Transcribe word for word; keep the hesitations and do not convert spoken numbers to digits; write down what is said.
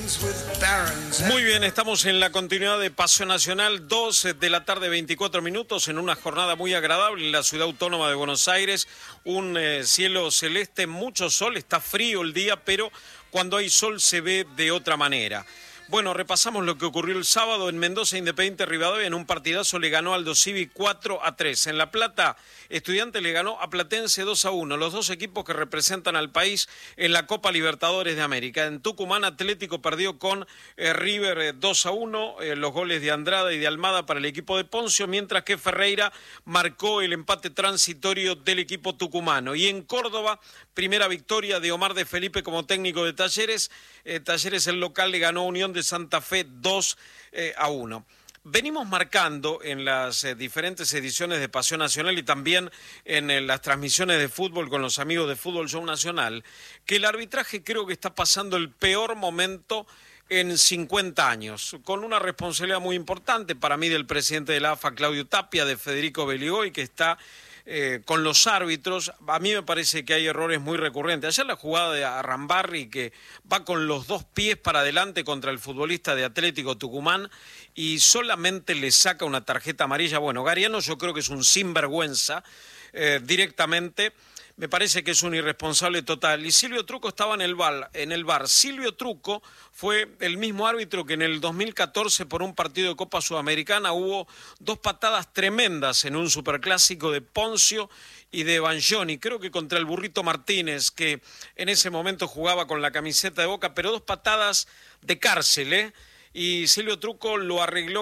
Muy bien, estamos en la continuidad de Paseo Nacional, dos de la tarde, veinticuatro minutos, en una jornada muy agradable en la ciudad autónoma de Buenos Aires. Un eh, cielo celeste, mucho sol, está frío el día, pero cuando hay sol se ve de otra manera. Bueno, repasamos lo que ocurrió el sábado en Mendoza. Independiente Rivadavia en un partidazo le ganó a Aldo Civi cuatro a tres. En La Plata, Estudiantes le ganó a Platense dos a uno. Los dos equipos que representan al país en la Copa Libertadores de América. En Tucumán, Atlético perdió con eh, River eh, dos a uno. Eh, los goles de Andrada y de Almada para el equipo de Poncio, mientras que Ferreira marcó el empate transitorio del equipo tucumano. Y en Córdoba, primera victoria de Omar de Felipe como técnico de Talleres. Eh, Talleres, el local, le ganó a Unión de Santa Fe dos a uno. Venimos marcando en las eh, diferentes ediciones de Paseo Nacional y también en eh, las transmisiones de fútbol con los amigos de Fútbol Show Nacional que el arbitraje creo que está pasando el peor momento en cincuenta años, con una responsabilidad muy importante para mí del presidente de la A F A, Claudio Tapia, de Federico Beligoy, que está Eh, con los árbitros. A mí me parece que hay errores muy recurrentes. Ayer la jugada de Arrambarri, que va con los dos pies para adelante contra el futbolista de Atlético Tucumán y solamente le saca una tarjeta amarilla. Bueno, Gariano yo creo que es un sinvergüenza eh, directamente. Me parece que es un irresponsable total. Y Silvio Truco estaba en el bar. En el bar. Silvio Truco fue el mismo árbitro que en el dos mil catorce por un partido de Copa Sudamericana hubo dos patadas tremendas en un superclásico de Poncio y de Banjoni. Creo que contra el Burrito Martínez, que en ese momento jugaba con la camiseta de Boca, pero dos patadas de cárcel, ¿eh? Y Silvio Truco lo arregló